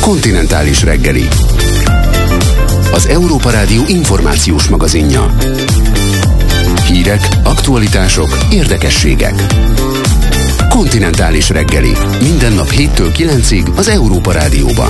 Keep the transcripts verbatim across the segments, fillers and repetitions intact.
Kontinentális reggeli. Az Európa Rádió információs magazinja. Hírek, aktualitások, érdekességek. Kontinentális reggeli. Minden nap héttől kilencig az Európa Rádióban.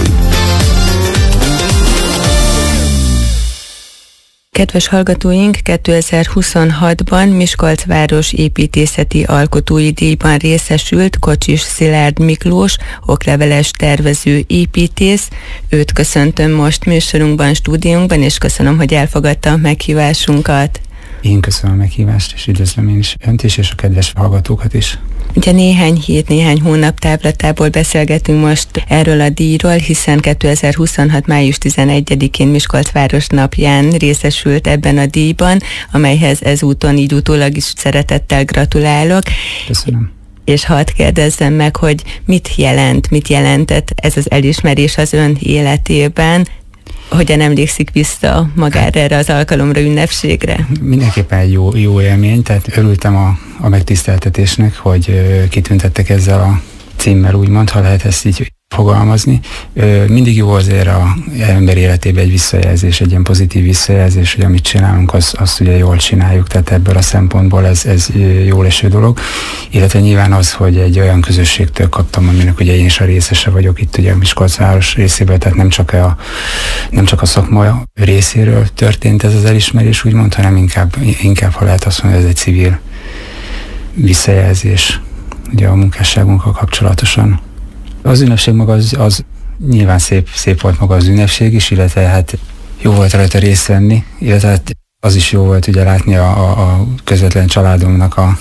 Kedves hallgatóink, kétezer-huszonhatban Miskolc város építészeti alkotói díjban részesült Kocsis Szilárd Miklós, okleveles tervező építész. Őt köszöntöm most műsorunkban, stúdiónkban, és köszönöm, hogy elfogadta a meghívásunkat. Én köszönöm a meghívást, és üdvözlöm én is önt is, és a kedves hallgatókat is. Ugye néhány hét, néhány hónap távlatából beszélgetünk most erről a díjról, hiszen kétezer-huszonhat. május tizenegyedikén Miskolc város napján részesült ebben a díjban, amelyhez ezúton így utólag is szeretettel gratulálok. Köszönöm. És hadd kérdezzem meg, hogy mit jelent, mit jelentett ez az elismerés az ön életében? Hogyan emlékszik vissza magára erre az alkalomra, ünnepségre? Mindenképpen egy jó, jó élmény, tehát örültem a, a megtiszteltetésnek, hogy ö, kitüntettek ezzel a címmel, úgymond, ha lehet ezt így fogalmazni. Ö, mindig jó azért az ember életében egy visszajelzés, egy ilyen pozitív visszajelzés, hogy amit csinálunk, az, azt ugye jól csináljuk, tehát ebből a szempontból ez, ez jól eső dolog. Illetve nyilván az, hogy egy olyan közösségtől kaptam, aminek ugye én is a részese vagyok itt ugye a Miskolc város részéből, tehát nem csak a, nem csak a szakma részéről történt ez az elismerés, úgymond, hanem inkább, inkább ha lehet azt mondani, ez egy civil visszajelzés ugye a munkásságunkkal kapcsolatosan. Az ünnepség maga az, az nyilván szép, szép volt maga az ünnepség is, illetve hát jó volt rajta részt venni, illetve hát az is jó volt ugye látni a, a, a közvetlen családomnak a,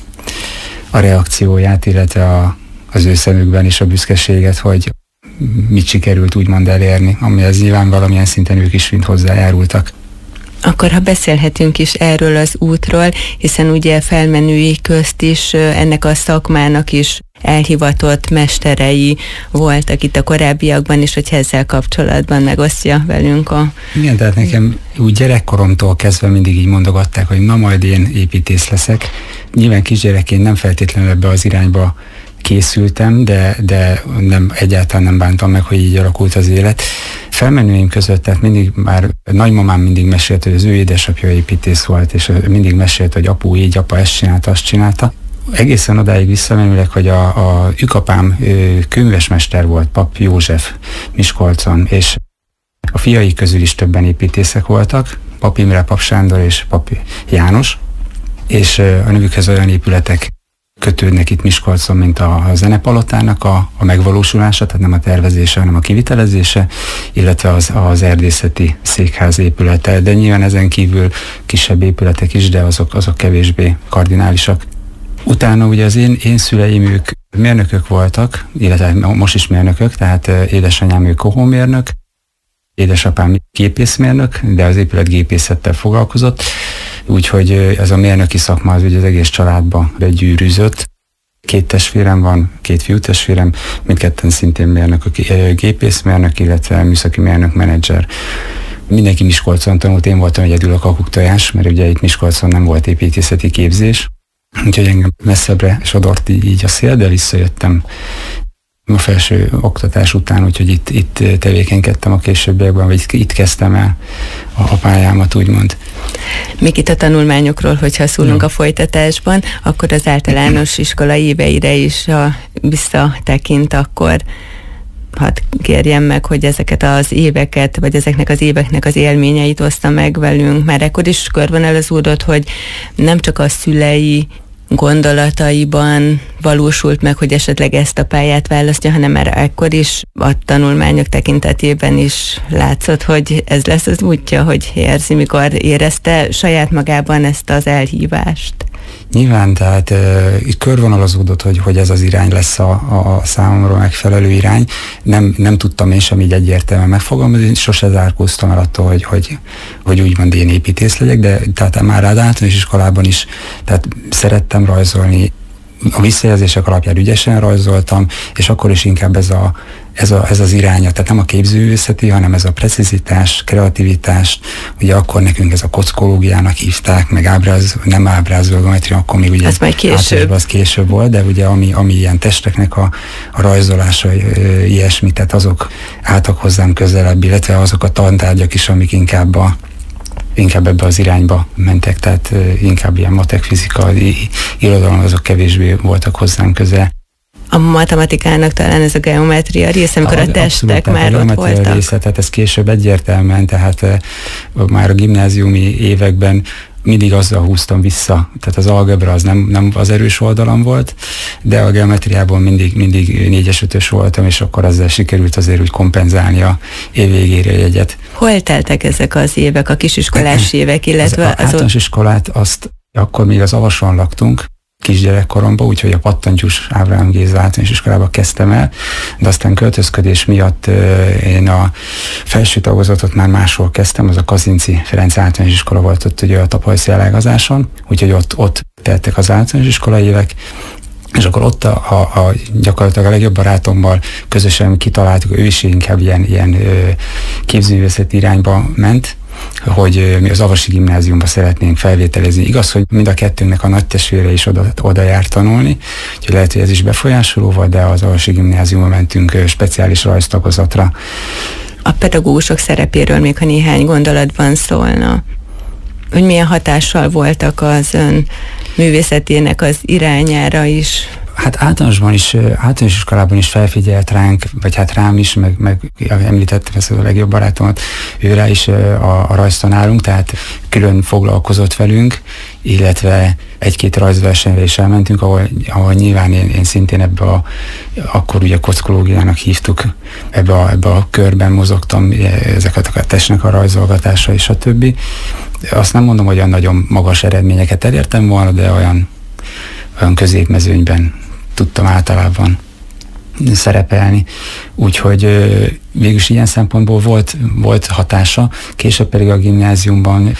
a reakcióját, illetve a, az ő szemükben is a büszkeséget, hogy mit sikerült úgymond elérni, amihez nyilván valamilyen szinten ők is mind hozzájárultak. Akkor ha beszélhetünk is erről az útról, hiszen ugye felmenői közt is ennek a szakmának is elhivatott mesterei voltak itt a korábbiakban is, hogy ezzel kapcsolatban megosztja velünk a... Igen, tehát nekem úgy gyerekkoromtól kezdve mindig így mondogatták, hogy na majd én építész leszek. Nyilván kisgyerekként nem feltétlenül ebbe az irányba készültem, de, de nem, egyáltalán nem bántam meg, hogy így alakult az élet. Felmenőim között, tehát mindig már nagymamám mindig mesélt, hogy az ő édesapja építész volt, és mindig mesélt, hogy apu így, apa ezt csinálta, azt csinálta. Egészen odáig visszamenőleg, hogy a, a ükapám könyvesmester volt, Pap József Miskolcon, és a fiai közül is többen építészek voltak, Pap Imre, Pap Sándor és Pap János, és a nevükhez olyan épületek kötődnek itt Miskolcon, mint a, a Zenepalotának a, a megvalósulása, tehát nem a tervezése, hanem a kivitelezése, illetve az, az erdészeti székház épülete, de nyilván ezen kívül kisebb épületek is, de azok, azok kevésbé kardinálisak. Utána ugye az én, én szüleim, ők mérnökök voltak, illetve most is mérnökök, tehát édesanyám ő kohómérnök, édesapám gépészmérnök, de az épületgépészettel foglalkozott, úgyhogy ez a mérnöki szakma az ugye az egész családba begyűrűzött. Két testvérem van, két fiútestvérem, mindketten szintén mérnökök, gépészmérnök, illetve műszaki mérnök, menedzser. Mindenki Miskolcon tanult, én voltam egyedül a kakuktojás, mert ugye itt Miskolcon nem volt építészeti képzés, úgyhogy engem messzebbre sodort így a szél, de visszajöttem a felső oktatás után, úgyhogy itt, itt tevékenykedtem a későbbiekben, vagy itt kezdtem el a, a pályámat, úgymond. Még itt a tanulmányokról, hogyha szólunk no. a folytatásban, akkor az általános iskola éveire is, ha visszatekint, akkor hadd kérjem meg, hogy ezeket az éveket, vagy ezeknek az éveknek az élményeit oszta meg velünk, mert ekkor is körvonalazódott, hogy nem csak a szülei gondolataiban valósult meg, hogy esetleg ezt a pályát választja, hanem már ekkor is a tanulmányok tekintetében is látszott, hogy ez lesz az útja, hogy érzi, mikor érezte saját magában ezt az elhívást. Nyilván, tehát uh, itt körvonalazódott, hogy, hogy ez az irány lesz a, a számomra megfelelő irány. Nem, nem tudtam én sem így egyértelműen megfogalmazni, sose zárkóztam el attól, hogy, hogy, hogy úgymond én építész legyek, de tehát már általános iskolában is tehát szerettem rajzolni, a visszajelzések alapján ügyesen rajzoltam, és akkor is inkább ez, a, ez, a, ez az iránya, tehát nem a képzőművészeti, hanem ez a precizitás, kreativitás, ugye akkor nekünk ez a kockológiának hívták, meg ábráz, nem ábrázoló geometria, akkor még ugye az majd később. az később volt, de ugye ami, ami ilyen testeknek a, a rajzolása, ilyesmi, tehát azok álltak hozzám közelebb, illetve azok a tantárgyak is, amik inkább a inkább ebbe az irányba mentek, tehát inkább ilyen matek, fizika, irodalom, azok kevésbé voltak hozzám közel. A matematikának talán ez a geometria része, amikor a, a testek abszolút, már a ott voltak. Része, tehát ez később egyértelműen, tehát uh, már a gimnáziumi években mindig azzal húztam vissza, tehát az algebra az nem, nem az erős oldalam volt, de a geometriában mindig, mindig négyes-ötös voltam, és akkor ezzel sikerült azért úgy kompenzálni a év végére jegyet. Hol teltek ezek az évek, a kisiskolás évek, illetve az... Az általános iskolát azt akkor még az Avason laktunk, kisgyerekkoromban, úgyhogy a Pattantyús Ábrahám Géza általános iskolába kezdtem el, de aztán költözködés miatt én a felső tagozatot már máshol kezdtem, az a Kazinczy Ferenc általános iskola volt ott ugye a Tapolcsy elágazáson, úgyhogy ott, ott teltek az általános iskolai évek, és akkor ott a, a, a gyakorlatilag a legjobb barátommal közösen kitaláltuk, ő is inkább ilyen, ilyen képzőművészeti irányba ment, hogy mi az Avasi Gimnáziumba szeretnénk felvételezni. Igaz, hogy mind a kettőnknek a nagy testvére is oda, oda járt tanulni, úgyhogy lehet, hogy ez is befolyásoló volt, de az Avasi Gimnáziumba mentünk speciális rajztagozatra. A pedagógusok szerepéről még, ha néhány gondolatban szólna, hogy milyen hatással voltak az ön művészetének az irányára is? Hát általánosban is, általános iskolában is felfigyelt ránk, vagy hát rám is, meg, meg említettem ezt a legjobb barátomat, őre is a, a rajztanárunk, tehát külön foglalkozott velünk, illetve egy-két rajzversenyre is elmentünk, ahol, ahol nyilván én, én szintén ebbe a, akkor ugye kockológiának hívtuk, ebbe a, ebbe a körben mozogtam, ezeket a testnek a rajzolgatása és a többi. Azt nem mondom, hogy olyan nagyon magas eredményeket elértem volna, de olyan, olyan középmezőnyben tudtam általában szerepelni. Úgyhogy végülis ilyen szempontból volt, volt hatása. Később pedig a gimnáziumban,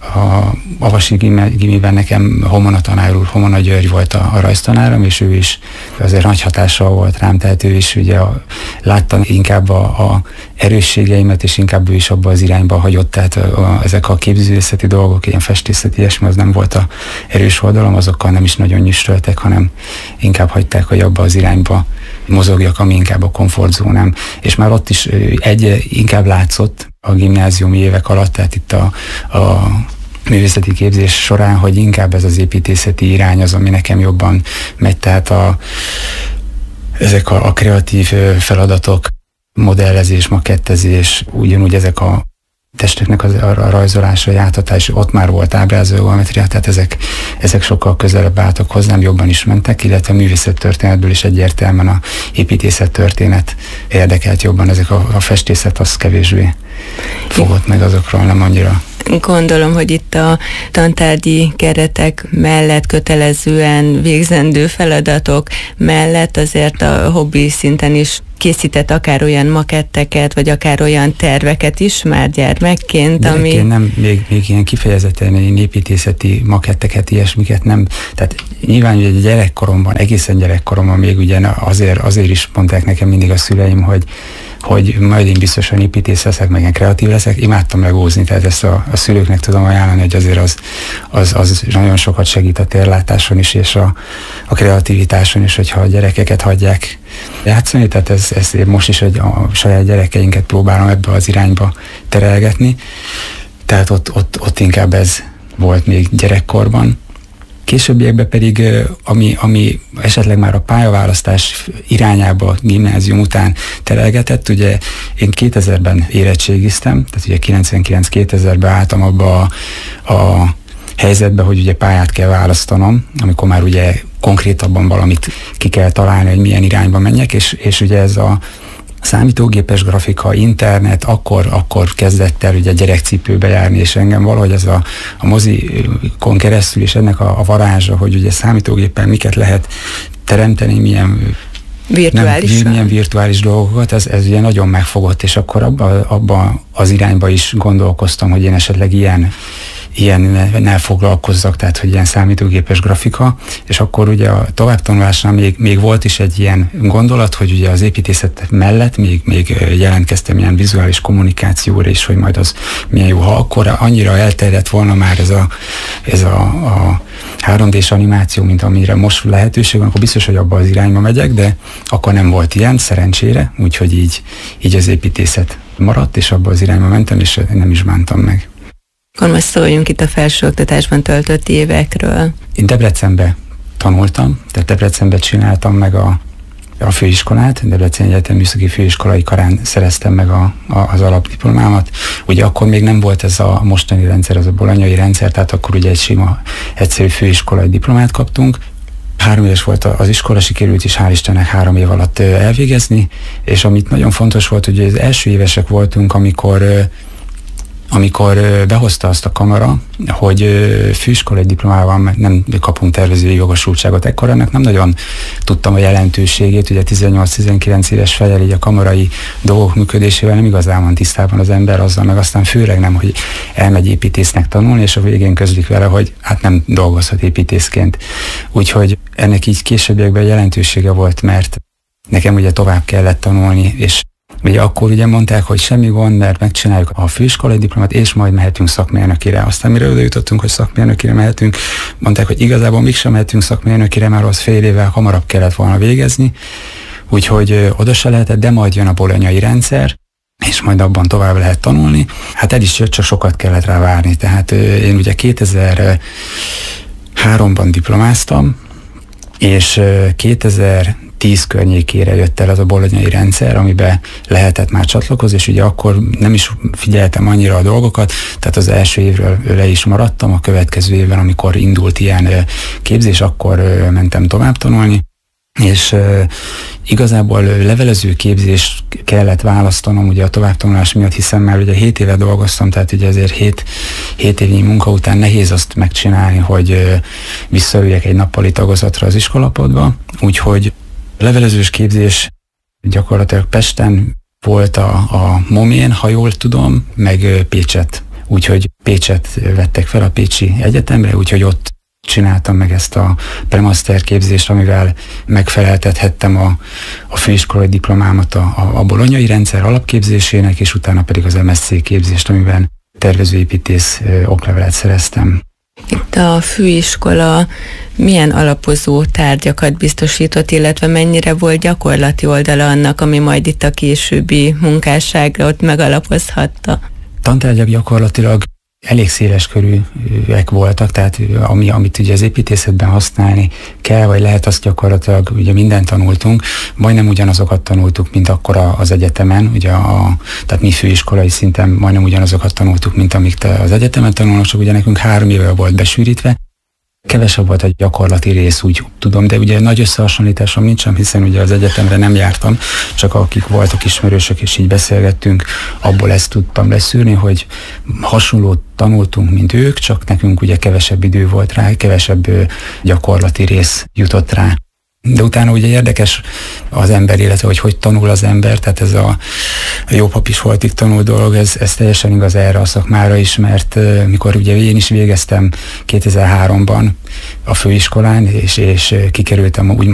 a Avasi Gimiben nekem Homona tanár úr, Homona György volt a, a rajztanárom, és ő is azért nagy hatással volt rám, tehát ő is ugye a, láttam inkább a, a erősségeimet, és inkább ő is abba az irányba hagyott, tehát a, a, ezek a képzőművészeti dolgok, ilyen festészeti, ilyesmi, az nem volt a erős oldalam, azokkal nem is nagyon nyüstöltek, hanem inkább hagyták, hogy abba az irányba mozogjak, ami inkább a komfortzónám. És már ott is egy inkább látszott a gimnáziumi évek alatt, tehát itt a, a művészeti képzés során, hogy inkább ez az építészeti irány az, ami nekem jobban megy, tehát a, ezek a, a kreatív feladatok, modellezés, makettezés, ugyanúgy ezek a testeknek az, a rajzolása, a játhatás, ott már volt ábrázoló geometria, tehát ezek, ezek sokkal közelebb álltak hozzám, jobban is mentek, illetve a művészettörténetből is egyértelműen a építészettörténet érdekelt jobban, ezek a, a festészet az kevésbé fogott meg azokról, nem annyira. Gondolom, hogy itt a tantárgyi keretek mellett kötelezően végzendő feladatok mellett azért a hobbi szinten is készített akár olyan maketteket, vagy akár olyan terveket is már gyermekként, Gyerekként ami... nem, még, még ilyen kifejezetten építészeti maketteket, ilyesmiket nem, tehát nyilván ugye gyerekkoromban, egészen gyerekkoromban még ugye azért, azért is mondták nekem mindig a szüleim, hogy hogy majd én biztosan építész leszek, meg ilyen kreatív leszek, imádtam legózni, tehát ezt a, a szülőknek tudom ajánlani, hogy azért az, az, az nagyon sokat segít a térlátáson is, és a, a kreativitáson is, hogyha a gyerekeket hagyják játszani, tehát ez, ez én most is hogy a saját gyerekeinket próbálom ebbe az irányba terelgetni, tehát ott, ott, ott inkább ez volt még gyerekkorban. Későbbiekben pedig, ami, ami esetleg már a pályaválasztás irányába gimnázium után terelgetett, ugye én kétezerben érettségiztem, tehát ugye kilencvenkilenc kétezerben álltam abba a, a helyzetbe, hogy ugye pályát kell választanom, amikor már ugye konkrétabban valamit ki kell találni, hogy milyen irányba menjek, és, és ugye ez a számítógépes grafika, internet, akkor, akkor kezdett el ugye gyerekcipőbe járni, és engem valahogy ez a, a mozikon keresztül, és ennek a, a varázsa, hogy ugye számítógépen miket lehet teremteni, milyen virtuális, nem, milyen virtuális dolgokat, ez, ez ugye nagyon megfogott, és akkor abba, abba az irányba is gondolkoztam, hogy én esetleg ilyen ilyennel foglalkozzak, tehát hogy ilyen számítógépes grafika, és akkor ugye a továbbtanulásnál még, még volt is egy ilyen gondolat, hogy ugye az építészet mellett még, még jelentkeztem ilyen vizuális kommunikációra is, hogy majd az milyen jó, ha akkor annyira elterjedt volna már ez a, ez a, a három dés animáció, mint amire most lehetőség van, akkor biztos, hogy abba az irányba megyek, de akkor nem volt ilyen, szerencsére, úgyhogy így, így az építészet maradt, és abba az irányba mentem, és nem is bántam meg. Akkor most szóljunk itt a felsőoktatásban töltött évekről. Én Debrecenbe tanultam, tehát Debrecenbe csináltam meg a, a főiskolát, Debrecen Egyetem Műszaki Főiskolai Karán szereztem meg a, a, az alapdiplomámat. Ugye akkor még nem volt ez a mostani rendszer, az a bolonyai rendszer, tehát akkor ugye egy sima, egyszerű főiskolai diplomát kaptunk. Három éves volt az iskola, sikerült is hál' Istennek három év alatt elvégezni, és amit nagyon fontos volt, hogy az első évesek voltunk, amikor amikor behozta azt a kamera, hogy főiskolai diplomával nem kapunk tervezői jogosultságot. Ekkor ennek nem nagyon tudtam a jelentőségét, ugye tizennyolc-tizenkilenc éves fejjel így a kamarai dolgok működésével nem igazán van tisztában az ember azzal, meg aztán főleg nem, hogy elmegy építésznek tanulni, és a végén közlik vele, hogy hát nem dolgozhat építészként. Úgyhogy ennek így későbbiekben jelentősége volt, mert nekem ugye tovább kellett tanulni, és ugye akkor ugye mondták, hogy semmi gond, mert megcsináljuk a főiskolai diplomát, és majd mehetünk szakmérnökire. Aztán mire oda jutottunk, hogy szakmérnökire mehetünk, mondták, hogy igazából mégsem mehetünk szakmérnökire, mert az fél évvel hamarabb kellett volna végezni, úgyhogy oda se lehetett, de majd jön a bolonyai rendszer, és majd abban tovább lehet tanulni. Hát el is jött, csak sokat kellett rá várni. Tehát én ugye kétezer-háromban diplomáztam, és kétezer-tíz környékére jött el az a bolonyai rendszer, amiben lehetett már csatlakozni, és ugye akkor nem is figyeltem annyira a dolgokat, tehát az első évről le is maradtam, a következő évben, amikor indult ilyen képzés, akkor mentem tovább tanulni, és uh, igazából levelező képzést kellett választanom ugye a továbbtanulás miatt, hiszen már ugye hét éve dolgoztam, tehát ugye azért hét, hét évnyi munka után nehéz azt megcsinálni, hogy uh, visszaüljek egy nappali tagozatra az iskolapadba, úgyhogy levelezős képzés gyakorlatilag Pesten volt a, a Momén, ha jól tudom, meg uh, Pécset, úgyhogy Pécset vettek fel a Pécsi Egyetemre, úgyhogy ott csináltam meg ezt a premaster képzést, amivel megfeleltethettem a, a főiskolai diplomámat a, a, a bolonyai rendszer alapképzésének, és utána pedig az em es cé képzést, amiben tervezőépítész ö, oklevelet szereztem. Itt a főiskola milyen alapozó tárgyakat biztosított, illetve mennyire volt gyakorlati oldala annak, ami majd itt a későbbi munkásságra ott megalapozhatta? Tantárgyak gyakorlatilag elég széles körűek voltak, tehát ami, amit ugye az építészetben használni kell, vagy lehet, azt gyakorlatilag ugye mindent tanultunk, majdnem ugyanazokat tanultuk, mint akkor az egyetemen, ugye a, tehát mi főiskolai szinten majdnem ugyanazokat tanultuk, mint amik az egyetemen tanulnak, csak ugye nekünk három éve volt besűrítve. Kevesebb volt a gyakorlati rész, úgy tudom, de ugye nagy összehasonlításom nincsen, hiszen ugye az egyetemre nem jártam, csak akik voltak ismerősök, és így beszélgettünk, abból ezt tudtam leszűrni, hogy hasonlót tanultunk, mint ők, csak nekünk ugye kevesebb idő volt rá, kevesebb gyakorlati rész jutott rá. De utána ugye érdekes az ember élete, hogy hogy tanul az ember, tehát ez a jó pap is voltig tanul dolog, ez, ez teljesen igaz erre a szakmára is, mert uh, mikor ugye én is végeztem kétezer-háromban a főiskolán, és, és kikerültem úgy